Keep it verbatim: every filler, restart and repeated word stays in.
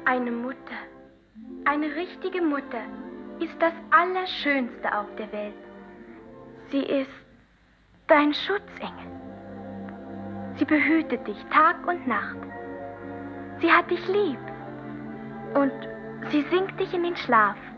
Eine Mutter, eine richtige Mutter, ist das Allerschönste auf der Welt. Sie ist dein Schutzengel. Sie behütet dich Tag und Nacht. Sie hat dich lieb und sie singt dich in den Schlaf.